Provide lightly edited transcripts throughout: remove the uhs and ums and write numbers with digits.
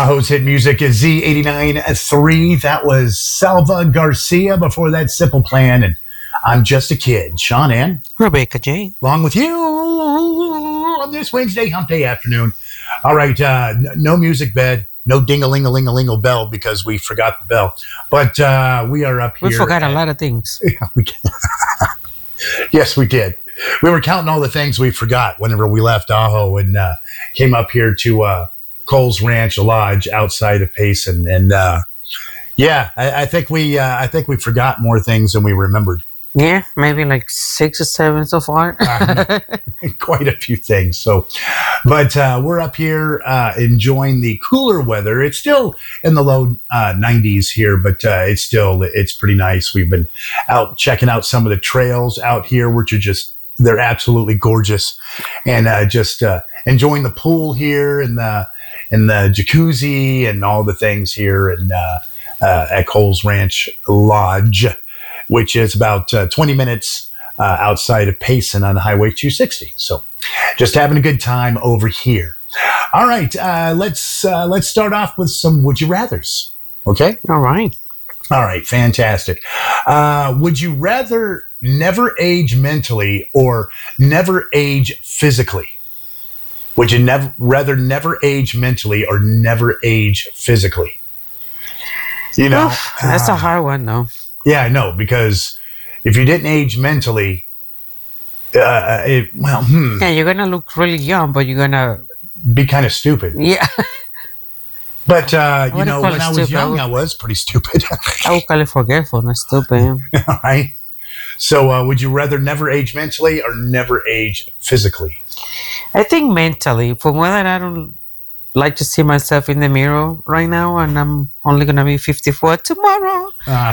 Tahoe's hit music is Z89.3. That was Salva Garcia. Before that, Simple Plan. And I'm just a kid. Sean and Rebecca Jane. Along with you on this Wednesday hump day afternoon. All right. No music bed. No ding-a-ling-a-ling-a-ling-a bell because we forgot the bell. But we are up here. We forgot a lot of things. Yeah, yes, we did. We were counting all the things we forgot whenever we left Tahoe and came up here to Coles Ranch Lodge outside of Payson. And I think we forgot more things than we remembered. Yeah, maybe like 6 or 7 so far. Quite a few things. So, but we're up here enjoying the cooler weather. It's still in the low 90s here, but it's pretty nice. We've been out checking out some of the trails out here, which are they're absolutely gorgeous, and just enjoying the pool here and the jacuzzi and all the things here and at Coles Ranch Lodge, which is about 20 minutes outside of Payson on Highway 260. So just having a good time over here. All right, let's start off with some Would You Rathers. Okay? All right, fantastic. Would you rather never age mentally or never age physically? Would you rather never age mentally or never age physically? You know, that's a hard one, though. Yeah, I know, because if you didn't age mentally, Yeah, you're gonna look really young, but you're gonna be kind of stupid. Yeah. But when I was stupid. young, I was pretty stupid. I would call it forgetful, not stupid. All right. So, would you rather never age mentally or never age physically? I think mentally, for more that I don't like to see myself in the mirror right now, and I'm only gonna be 54 tomorrow.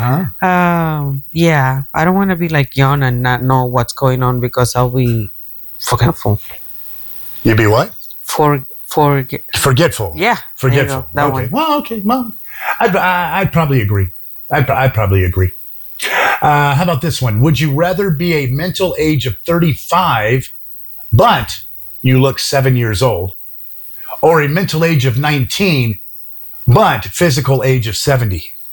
Yeah, I don't want to be like young and not know what's going on because I'll be forgetful. You'd be what? Forgetful. Yeah, forgetful. That okay. one. Well, okay. Well, I'd probably agree. I'd probably agree. How about this one? Would you rather be a mental age of 35, but you look 7 years old, or a mental age of 19, but physical age of 70?